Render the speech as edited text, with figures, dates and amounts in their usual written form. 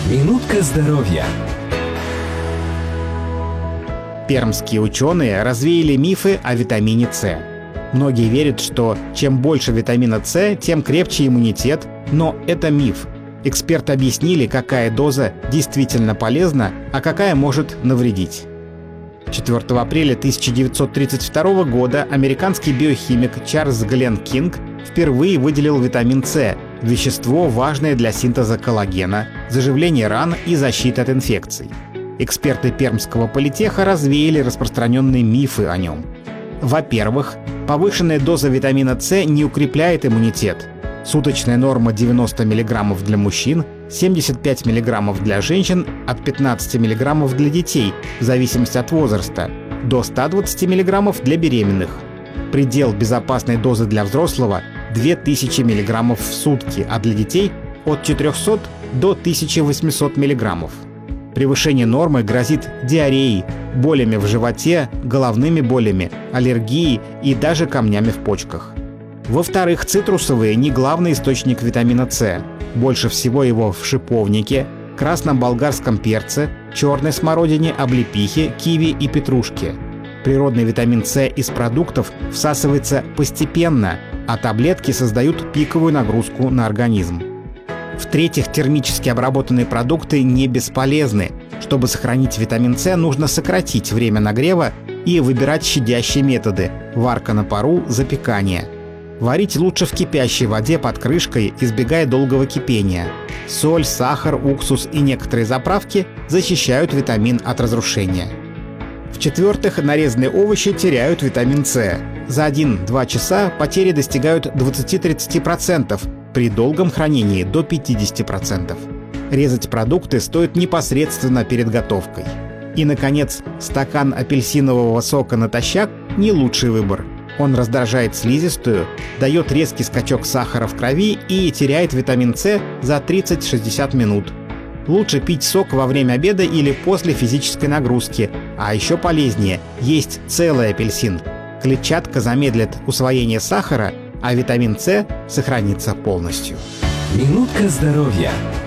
Минутка здоровья. Пермские ученые развеяли мифы о витамине С. Многие верят, что чем больше витамина С, тем крепче иммунитет, но это миф. Эксперты объяснили, какая доза действительно полезна, а какая может навредить. 4 апреля 1932 года американский биохимик Чарльз Глен Кинг впервые выделил витамин С – вещество, важное для синтеза коллагена, заживления ран и защиты от инфекций. Эксперты Пермского политеха развеяли распространенные мифы о нем. Во-первых, повышенная доза витамина С не укрепляет иммунитет. Суточная норма 90 мг для мужчин, 75 мг для женщин, от 15 мг для детей, в зависимости от возраста, до 120 мг для беременных. Предел безопасной дозы для взрослого – 2000 мг в сутки, а для детей – от 400 до 1800 мг. Превышение нормы грозит диареей, болями в животе, головными болями, аллергией и даже камнями в почках. Во-вторых, цитрусовые – не главный источник витамина С. Больше всего его в шиповнике, красном болгарском перце, черной смородине, облепихе, киви и петрушке. Природный витамин С из продуктов всасывается постепенно, а таблетки создают пиковую нагрузку на организм. В-третьих, термически обработанные продукты не бесполезны. Чтобы сохранить витамин С, нужно сократить время нагрева и выбирать щадящие методы – варка на пару, запекание. Варить лучше в кипящей воде под крышкой, избегая долгого кипения. Соль, сахар, уксус и некоторые заправки защищают витамин от разрушения. В-четвертых, нарезанные овощи теряют витамин С. За 1-2 часа потери достигают 20-30%, при долгом хранении до 50%. Резать продукты стоит непосредственно перед готовкой. И, наконец, стакан апельсинового сока натощак – не лучший выбор. Он раздражает слизистую, дает резкий скачок сахара в крови и теряет витамин С за 30-60 минут. Лучше пить сок во время обеда или после физической нагрузки, а еще полезнее – есть целый апельсин. Клетчатка замедлит усвоение сахара, а витамин С сохранится полностью. Минутка здоровья.